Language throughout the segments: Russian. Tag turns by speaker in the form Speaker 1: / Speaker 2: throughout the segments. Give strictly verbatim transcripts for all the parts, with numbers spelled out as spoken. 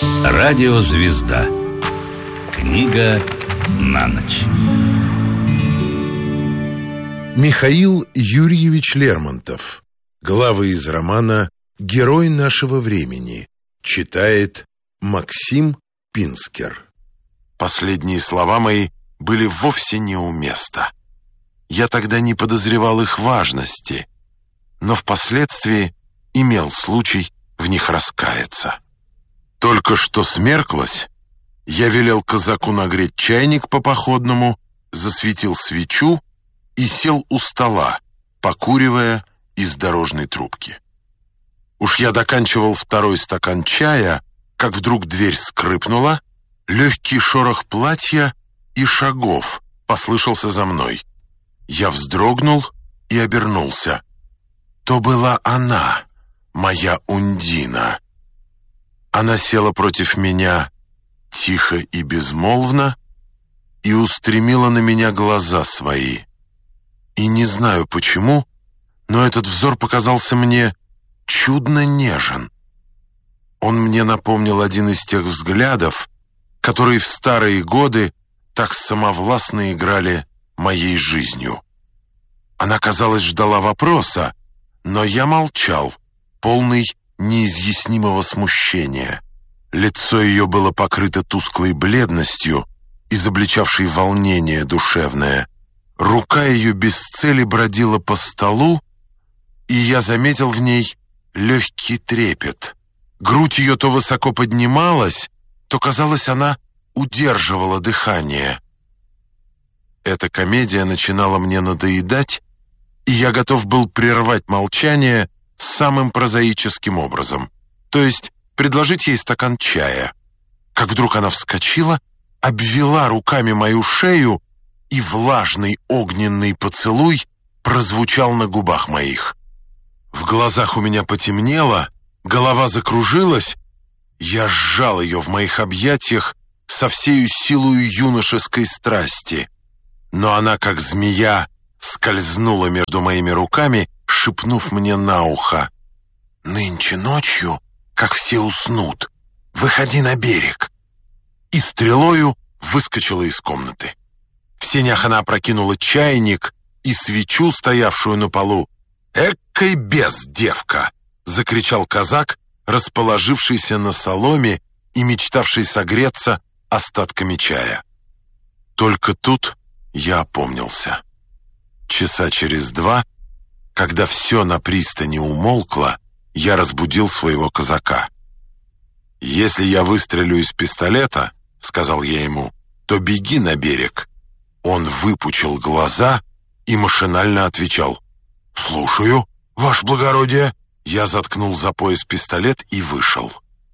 Speaker 1: Радиозвезда. Книга на ночь.
Speaker 2: Михаил Юрьевич Лермонтов. Главы из романа «Герой нашего времени». Читает Максим Пинскер.
Speaker 3: Последние слова мои были вовсе не у места. Я тогда не подозревал их важности, но впоследствии имел случай в них раскаяться. Только что смерклось, я велел казаку нагреть чайник по-походному, засветил свечу и сел у стола, покуривая из дорожной трубки. Уж я доканчивал второй стакан чая, как вдруг дверь скрипнула, легкий шорох платья и шагов послышался за мной. Я вздрогнул и обернулся. То была она, моя Ундина. Она села против меня тихо и безмолвно и устремила на меня глаза свои. И не знаю почему, но этот взор показался мне чудно нежен. Он мне напомнил один из тех взглядов, которые в старые годы так самовластно играли моей жизнью. Она, казалось, ждала вопроса, но я молчал, полный неизъяснимого смущения. Лицо ее было покрыто тусклой бледностью, изобличавшей волнение душевное. Рука ее без цели бродила по столу, и я заметил в ней легкий трепет. Грудь ее то высоко поднималась, то, казалось, она удерживала дыхание. Эта комедия начинала мне надоедать, и я готов был прервать молчание самым прозаическим образом, то есть предложить ей стакан чая. Как вдруг она вскочила, обвела руками мою шею, и влажный огненный поцелуй прозвучал на губах моих. В глазах у меня потемнело, голова закружилась. Я сжал ее в моих объятиях со всею силою юношеской страсти, но она, как змея, скользнула между моими руками, шепнув мне на ухо: «Нынче ночью, как все уснут, выходи на берег». И стрелою выскочила из комнаты. В сенях она опрокинула чайник и свечу, стоявшую на полу. «Эккой бездевка!» — закричал казак, расположившийся на соломе и мечтавший согреться остатками чая. Только тут я опомнился. Часа через два, когда все на пристани умолкло, я разбудил своего казака. «Если я выстрелю из пистолета, — сказал я ему, — то беги на берег». Он выпучил глаза и машинально отвечал: «Слушаю, ваше благородие». Я заткнул за пояс пистолет и вышел.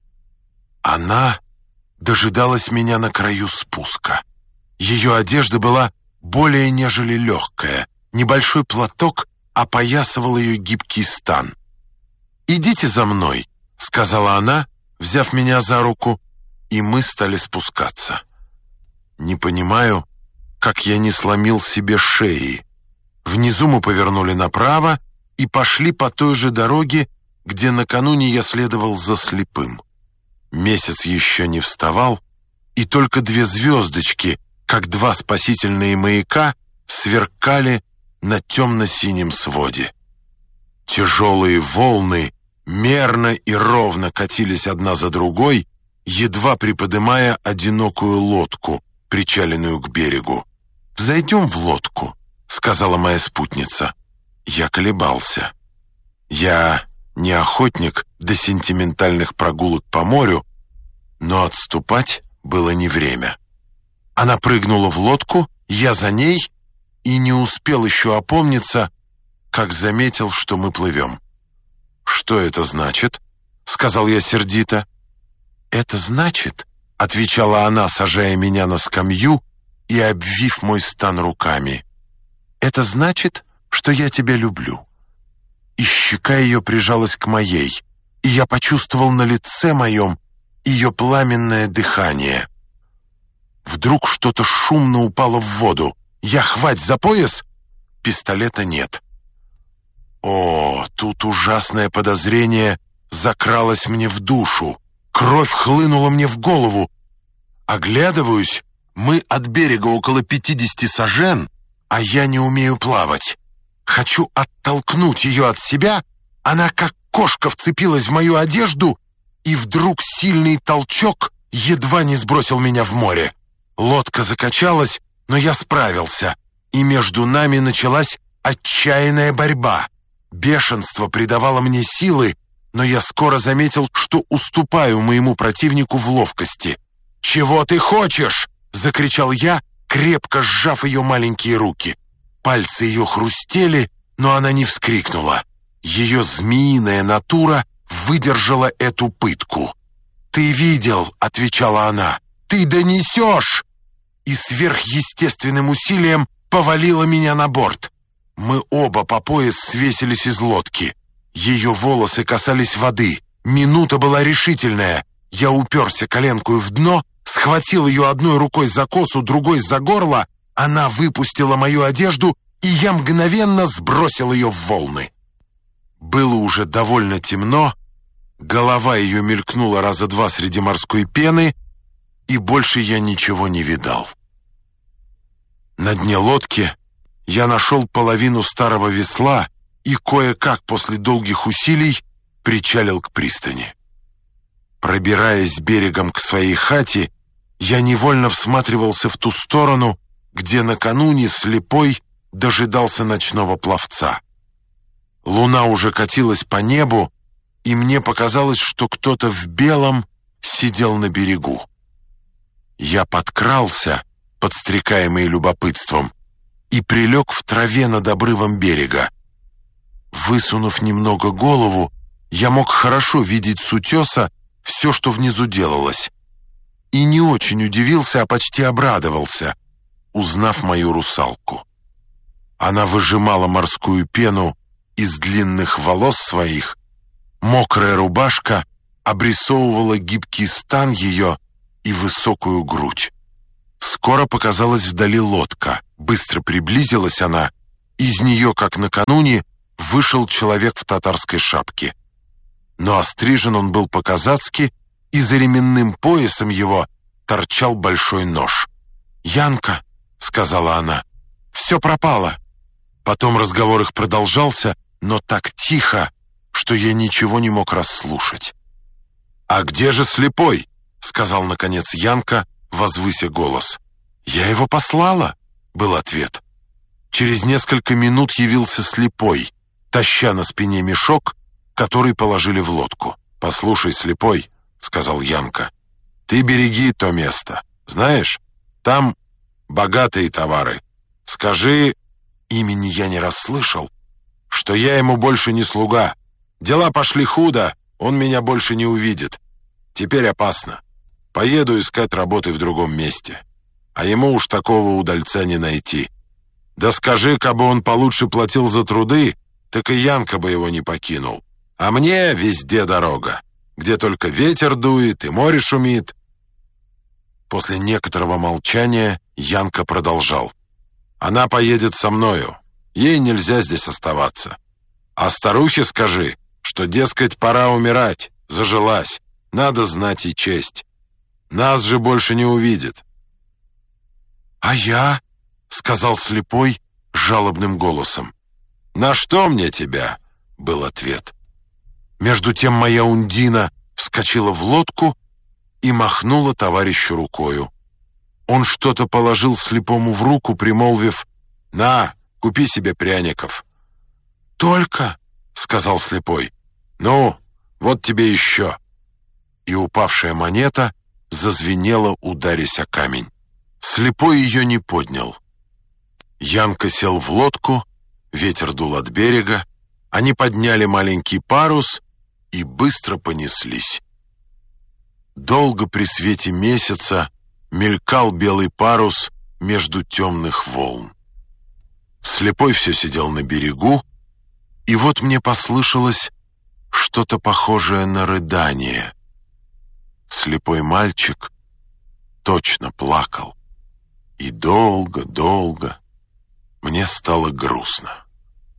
Speaker 3: Она дожидалась меня на краю спуска. Ее одежда была более нежели легкая. Небольшой платок опоясывал ее гибкий стан. «Идите за мной», — сказала она, взяв меня за руку, и мы стали спускаться. Не понимаю, как я не сломил себе шеи. Внизу мы повернули направо и пошли по той же дороге, где накануне я следовал за слепым. Месяц еще не вставал, и только две звездочки, как два спасительные маяка, сверкали на темно-синем своде. Тяжелые волны мерно и ровно катились одна за другой, едва приподымая одинокую лодку, причаленную к берегу. «Взойдем в лодку», — сказала моя спутница. Я колебался. Я не охотник до сентиментальных прогулок по морю, но отступать было не время. Она прыгнула в лодку, я за ней, и не успел еще опомниться, как заметил, что мы плывем. «Что это значит?» — сказал я сердито. «Это значит», — отвечала она, сажая меня на скамью и обвив мой стан руками, «это значит, что я тебя люблю». И щека ее прижалась к моей, и я почувствовал на лице моем ее пламенное дыхание. Вдруг что-то шумно упало в воду. Я хвать за пояс, пистолета нет. О, тут ужасное подозрение закралось мне в душу. Кровь хлынула мне в голову. Оглядываюсь, мы от берега около пятидесяти сажен, а я не умею плавать. Хочу оттолкнуть ее от себя, она как кошка вцепилась в мою одежду, и вдруг сильный толчок едва не сбросил меня в море. Лодка закачалась, но я справился, и между нами началась отчаянная борьба. Бешенство придавало мне силы, но я скоро заметил, что уступаю моему противнику в ловкости. «Чего ты хочешь?» — закричал я, крепко сжав ее маленькие руки. Пальцы ее хрустели, но она не вскрикнула. Ее змеиная натура выдержала эту пытку. «Ты видел», — отвечала она, — «ты донесешь!» И сверхъестественным усилием повалила меня на борт. Мы оба по пояс свесились из лодки. Ее волосы касались воды. Минута была решительная. Я уперся коленкою в дно, схватил ее одной рукой за косу, другой за горло. Она выпустила мою одежду, и я мгновенно сбросил ее в волны. Было уже довольно темно, голова ее мелькнула раза два среди морской пены, и больше я ничего не видал. На дне лодки я нашел половину старого весла и кое-как после долгих усилий причалил к пристани. Пробираясь берегом к своей хате, я невольно всматривался в ту сторону, где накануне слепой дожидался ночного пловца. Луна уже катилась по небу, и мне показалось, что кто-то в белом сидел на берегу. Я подкрался, подстрекаемый любопытством, и прилег в траве над обрывом берега. Высунув немного голову, я мог хорошо видеть с утеса все, что внизу делалось, и не очень удивился, а почти обрадовался, узнав мою русалку. Она выжимала морскую пену из длинных волос своих, мокрая рубашка обрисовывала гибкий стан ее и высокую грудь. Скоро показалась вдали лодка. Быстро приблизилась она. Из нее, как накануне, вышел человек в татарской шапке. Но острижен он был по-казацки, и за ременным поясом его торчал большой нож. «Янка», — сказала она, — «все пропало». Потом разговор их продолжался, но так тихо, что я ничего не мог расслушать. «А где же слепой?» — сказал, наконец, Янка, возвыся голос. «Я его послала», — был ответ. Через несколько минут явился слепой, таща на спине мешок, который положили в лодку. «Послушай, слепой», — сказал Янка, — «ты береги то место. Знаешь, там богатые товары. Скажи, имени я не расслышал, что я ему больше не слуга. Дела пошли худо, он меня больше не увидит. Теперь опасно. Поеду искать работы в другом месте. А ему уж такого удальца не найти. Да скажи, кабы он получше платил за труды, так и Янка бы его не покинул. А мне везде дорога, где только ветер дует и море шумит». После некоторого молчания Янка продолжал. «Она поедет со мною. Ей нельзя здесь оставаться. А старухе скажи, что, дескать, пора умирать, зажилась. Надо знать и честь. Нас же больше не увидит». «А я?» — сказал слепой жалобным голосом. «На что мне тебя?» — был ответ. Между тем моя Ундина вскочила в лодку и махнула товарищу рукою. Он что-то положил слепому в руку, примолвив: «На, купи себе пряников». «Только?» — сказал слепой. «Ну, вот тебе еще». И упавшая монета зазвенела, ударясь о камень. Слепой ее не поднял. Янка сел в лодку, ветер дул от берега, они подняли маленький парус и быстро понеслись. Долго при свете месяца мелькал белый парус между темных волн. Слепой все сидел на берегу, и вот мне послышалось что-то похожее на рыдание. Слепой мальчик точно плакал. И долго-долго мне стало грустно.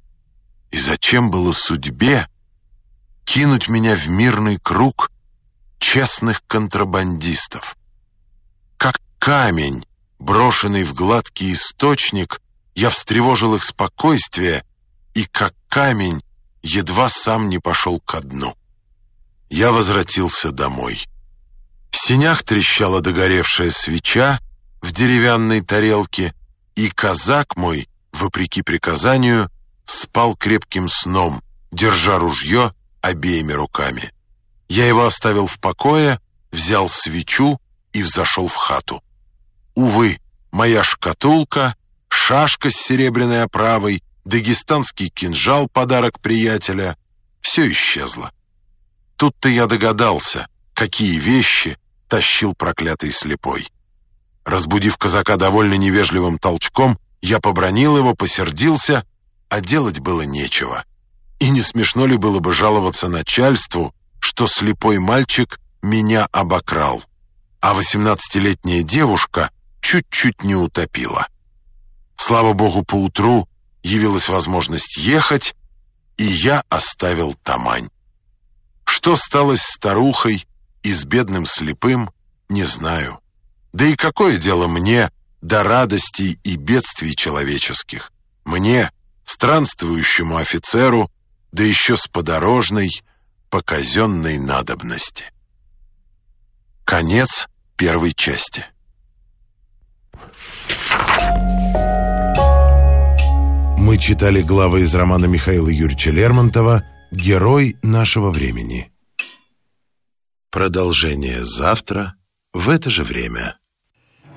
Speaker 3: И зачем было судьбе кинуть меня в мирный круг честных контрабандистов. Как камень, брошенный в гладкий источник, я встревожил их спокойствие, и как камень едва сам не пошел ко дну. Я возвратился домой. В сенях трещала догоревшая свеча в деревянной тарелке, и казак мой, вопреки приказанию, спал крепким сном, держа ружье обеими руками. Я его оставил в покое, взял свечу и взошел в хату. Увы, моя шкатулка, шашка с серебряной оправой, дагестанский кинжал, подарок приятеля — все исчезло. Тут-то я догадался, какие вещи тащил проклятый слепой. Разбудив казака довольно невежливым толчком, я побранил его, посердился, а делать было нечего. И не смешно ли было бы жаловаться начальству, что слепой мальчик меня обокрал, а восемнадцатилетняя девушка чуть-чуть не утопила. Слава богу, поутру явилась возможность ехать, и я оставил Тамань. Что стало с старухой и с бедным слепым, не знаю. Да и какое дело мне до радостей и бедствий человеческих? Мне, странствующему офицеру, да еще с подорожной, по казенной надобности. Конец первой части.
Speaker 2: Мы читали главы из романа Михаила Юрьевича Лермонтова «Герой нашего времени». Продолжение завтра в это же время.